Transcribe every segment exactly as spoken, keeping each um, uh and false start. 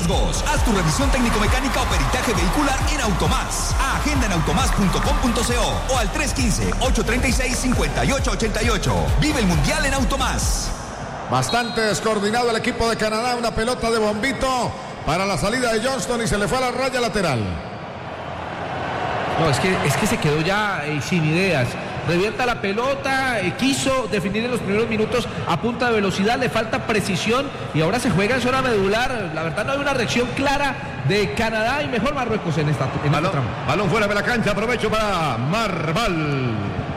riesgos. Haz tu revisión técnico-mecánica o peritaje vehicular en Automás. Agenda en automás punto com punto co o al tres uno cinco, ocho tres seis, cinco ocho ocho ocho. Vive el Mundial en Automás. Bastante descoordinado el equipo de Canadá. Una pelota de bombito para la salida de Johnston y se le fue a la raya lateral. No, es que, es que se quedó ya eh, sin ideas. Revierta la pelota, eh, quiso definir en los primeros minutos a punta de velocidad, le falta precisión y ahora se juega en zona medular. La verdad no hay una reacción clara de Canadá y mejor Marruecos en esta en balón, este tramo. Balón fuera de la cancha, aprovecho para Marval.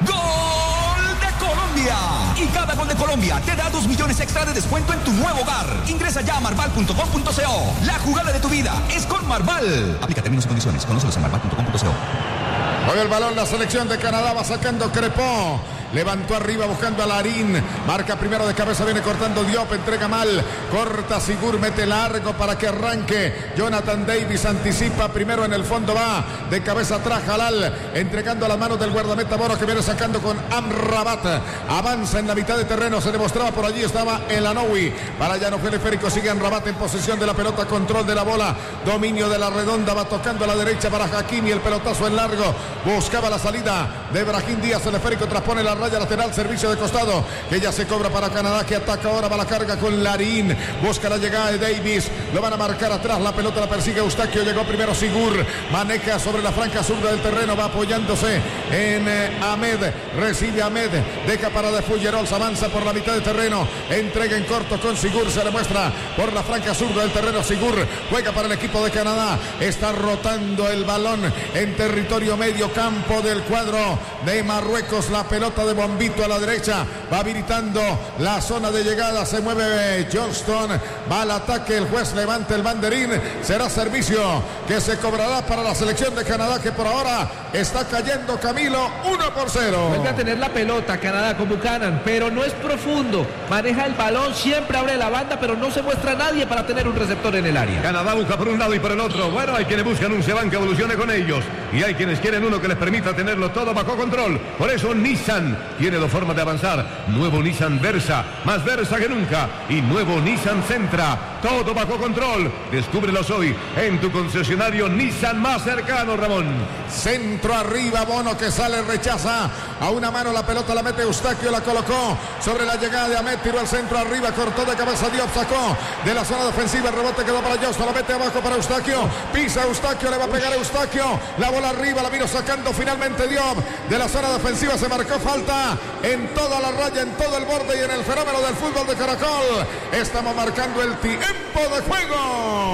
¡Gol de Colombia! Y cada gol de Colombia te da dos millones extra de descuento en tu nuevo hogar. Ingresa ya a marval punto com punto co. La jugada de tu vida es con Marval. Aplica términos y condiciones. Conócelos en marval punto com punto co. Juega el balón la selección de Canadá, va sacando Crepó. Levantó arriba buscando a Larín. Marca primero de cabeza, viene cortando Diop, entrega mal. Corta Sigur, mete largo para que arranque. Jonathan Davis anticipa, primero en el fondo va. De cabeza atrás Jalal, entregando a las manos del guardameta Bono que viene sacando con Amrabat. Avanza en la mitad de terreno, se demostraba por allí, estaba el Anoui. Para allá no fue el esférico, sigue Amrabat en posesión de la pelota, control de la bola. Dominio de la redonda, va tocando a la derecha para Hakimi, el pelotazo en largo. Buscaba la salida de Brahim Díaz, el esférico traspone la raya lateral, servicio de costado, que ya se cobra para Canadá, que ataca ahora, va la carga con Larín, busca la llegada de Davis, lo van a marcar atrás, la pelota la persigue Eustaquio, llegó primero Sigur, maneja sobre la franja zurda del terreno, va apoyándose en eh, Ahmed, recibe Ahmed, deja para de Fullerols, avanza por la mitad del terreno, entrega en corto con Sigur, se le muestra por la franja zurda del terreno, Sigur juega para el equipo de Canadá, está rotando el balón en territorio medio campo del cuadro de Marruecos, la pelota de bombito a la derecha, va habilitando la zona de llegada, se mueve Johnston, va al ataque, el juez levanta el banderín, será servicio que se cobrará para la selección de Canadá, que por ahora está cayendo, Camilo, uno por cero. Vuelve a tener la pelota Canadá con Buchanan, pero no es profundo, maneja el balón, siempre abre la banda, pero no se muestra nadie para tener un receptor en el área. Canadá busca por un lado y por el otro. Bueno, hay quienes buscan un Seban que evolucione con ellos y hay quienes quieren uno que les permita tenerlo todo bajo control. Por eso Nissan tiene dos formas de avanzar. Nuevo Nissan Versa, más Versa que nunca. Y nuevo Nissan Sentra, todo bajo control. Descúbrelos hoy en tu concesionario Nissan más cercano, Ramón. Centro arriba, Bono que sale, rechaza a una mano, la pelota la mete Eustaquio, la colocó sobre la llegada de Ahmed, tiró el centro arriba, cortó de cabeza Diop, sacó de la zona defensiva, el rebote quedó para Johnston, la mete abajo para Eustaquio, pisa Eustaquio, le va a pegar a Eustaquio, la bola arriba, la vino sacando finalmente Diop, de la zona defensiva se marcó falta en toda la raya, en todo el borde y en el fenómeno del fútbol de Caracol. Estamos marcando el tiempo de juego.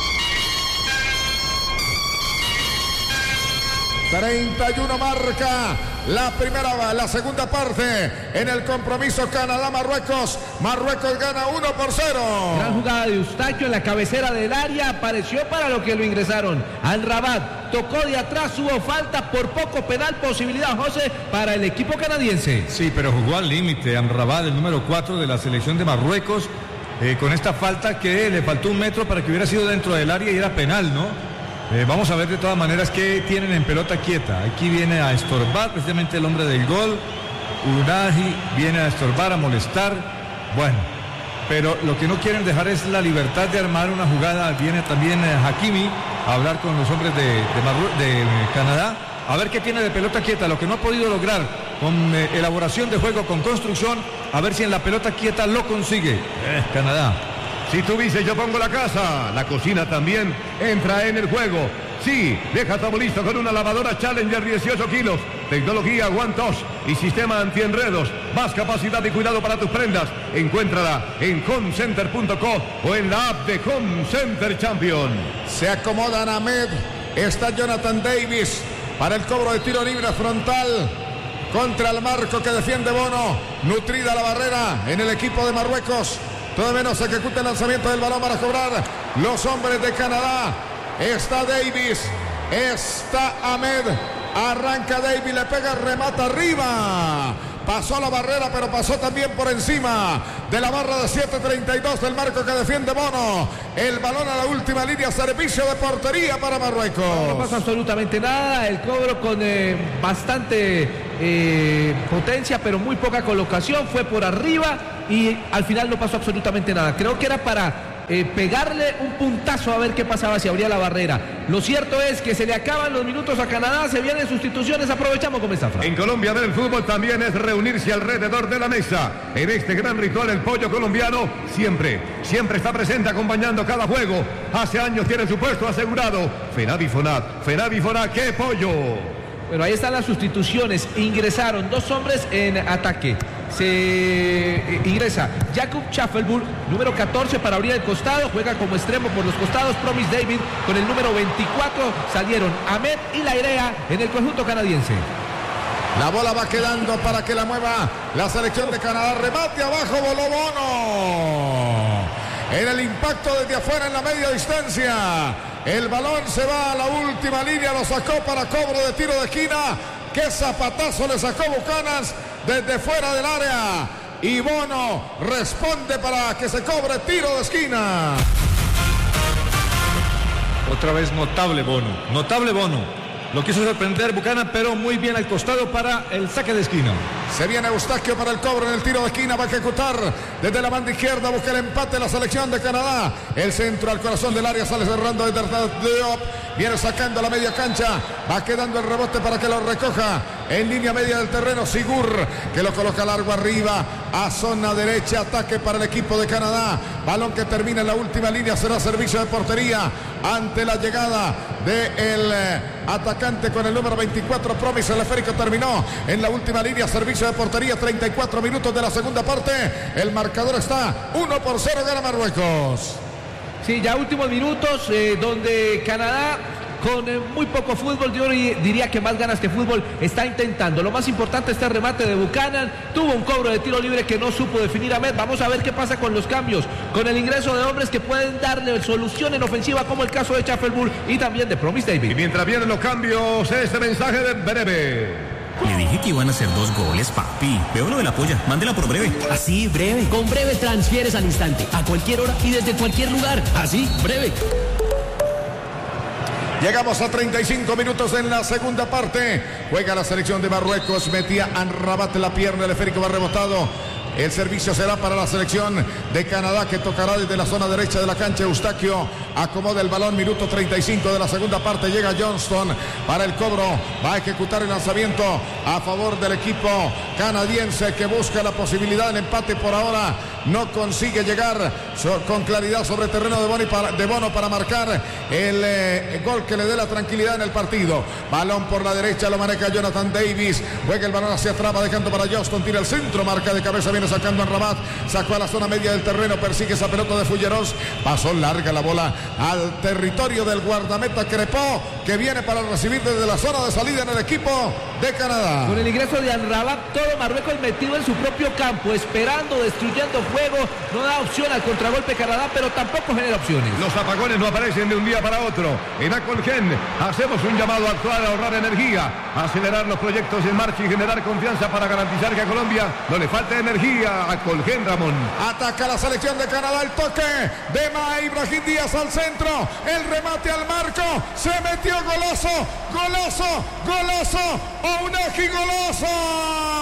treinta y uno marca la primera, la segunda parte en el compromiso Canadá-Marruecos. Marruecos gana uno por cero. Gran jugada de Eustaquio en la cabecera del área, apareció para lo que lo ingresaron. Amrabat tocó de atrás, hubo falta, por poco penal, posibilidad, José, para el equipo canadiense. Sí, pero jugó al límite Amrabat, el número cuatro de la selección de Marruecos, eh, con esta falta que le faltó un metro para que hubiera sido dentro del área y era penal, ¿no? Eh, vamos a ver de todas maneras qué tienen en pelota quieta. Aquí viene a estorbar precisamente el hombre del gol. Unahi viene a estorbar, a molestar. Bueno, pero lo que no quieren dejar es la libertad de armar una jugada. Viene también eh, Hakimi a hablar con los hombres de, de, Marru- de eh, Canadá. A ver qué tiene de pelota quieta, lo que no ha podido lograr con eh, elaboración de juego, con construcción. A ver si en la pelota quieta lo consigue eh, Canadá. Si tú dices yo pongo la casa, la cocina también entra en el juego. Sí, deja todo listo con una lavadora Challenger dieciocho kilos, tecnología One Touch y sistema antienredos, más capacidad y cuidado para tus prendas. Encuéntrala en home center punto co o en la app de Home Center Champion. Se acomodan Ahmed, está Jonathan Davis para el cobro de tiro libre frontal contra el marco que defiende Bono. Nutrida la barrera en el equipo de Marruecos. Todo menos ejecuta el lanzamiento del balón para cobrar los hombres de Canadá. Está Davis, está Ahmed, arranca Davis, le pega, remata arriba. Pasó la barrera, pero pasó también por encima de la barra de siete treinta y dos del marco que defiende Bono. El balón a la última línea, servicio de portería para Marruecos. No, no pasa absolutamente nada, el cobro con eh, bastante eh, potencia, pero muy poca colocación, fue por arriba y al final no pasó absolutamente nada. Creo que era para eh, pegarle un puntazo a ver qué pasaba si abría la barrera. Lo cierto es que se le acaban los minutos a Canadá, se vienen sustituciones, aprovechamos con esta frase. En Colombia ver el fútbol también es reunirse alrededor de la mesa. En este gran ritual el pollo colombiano siempre, siempre está presente acompañando cada juego. Hace años tiene su puesto asegurado. Fenavi Fonat, Fenavi Fonat, ¡qué pollo! Bueno, ahí están las sustituciones. Ingresaron dos hombres en ataque. Se eh, ingresa Jakub Schaffelburg, número catorce, para abrir el costado. Juega como extremo por los costados. Promise David con el número veinticuatro. Salieron Ahmed y Lairea en el conjunto canadiense. La bola va quedando para que la mueva la selección de Canadá. Remate abajo, voló Bono. En el impacto desde afuera en la media distancia. El balón se va a la última línea, lo sacó para cobro de tiro de esquina. ¡Qué zapatazo le sacó Buchanan desde fuera del área! Y Bono responde para que se cobre tiro de esquina. Otra vez notable Bono, notable Bono. Lo quiso sorprender Buchanan, pero muy bien al costado para el saque de esquina. Se viene Eustaquio para el cobro en el tiro de esquina. Va a ejecutar desde la banda izquierda. Busca el empate la selección de Canadá. El centro al corazón del área. Sale cerrando desde Diop. Viene sacando la media cancha. Va quedando el rebote para que lo recoja en línea media del terreno. Sigur, que lo coloca largo arriba a zona derecha. Ataque para el equipo de Canadá. Balón que termina en la última línea. Será servicio de portería ante la llegada del eh, atacante con el número veinticuatro. Promise. El esférico terminó en la última línea. Servicio de portería. treinta y cuatro minutos de la segunda parte. El marcador está uno por cero. Gana Marruecos. Sí, ya últimos minutos eh, donde Canadá, con eh, muy poco fútbol, yo diría que más ganas que fútbol, está intentando. Lo más importante, este remate de Buchanan. Tuvo un cobro de tiro libre que no supo definir Ahmed. Vamos a ver qué pasa con los cambios, con el ingreso de hombres que pueden darle solución en ofensiva, como el caso de Schaffelburg y también de Promise David. Y mientras vienen los cambios, este mensaje de Breve. Le dije que iban a hacer dos goles, papi. Veo lo de la polla. Mándela por Breve. Así, Breve. Con Breve transfieres al instante, a cualquier hora y desde cualquier lugar. Así, Breve. Llegamos a treinta y cinco minutos en la segunda parte. Juega la selección de Marruecos. Metía Amrabat la pierna. El esférico va rebotado. El servicio será para la selección de Canadá, que tocará desde la zona derecha de la cancha. Eustaquio acomoda el balón. Minuto treinta y cinco de la segunda parte. Llega Johnston para el cobro. Va a ejecutar el lanzamiento a favor del equipo canadiense, que busca la posibilidad del empate. Por ahora no consigue llegar con claridad sobre el terreno de Bono para, de Bono para marcar el eh, gol que le dé la tranquilidad en el partido. Balón por la derecha, lo maneja Jonathan Davis. Juega el balón hacia atrás, va dejando para Johnston. Tira el centro, marca de cabeza, viene sacando a Rabat. Sacó a la zona media del terreno, persigue esa pelota de Fulleros. Pasó larga la bola al territorio del guardameta Crepó, que viene para recibir desde la zona de salida en el equipo de Canadá. Con el ingreso de Amrabat, todo Marruecos metido en su propio campo, esperando, destruyendo juego. No da opción al contragolpe Canadá, pero tampoco genera opciones. Los apagones no aparecen de un día para otro. En Acolgen hacemos un llamado a actuar, a ahorrar energía, a acelerar los proyectos en marcha y generar confianza para garantizar que a Colombia no le falte energía. Acolgen, Ramón. Ataca la selección de Canadá, el toque de Maí Brahim Díaz al centro, el remate al marco, se metió goloso, goloso, goloso, Ounahi goloso.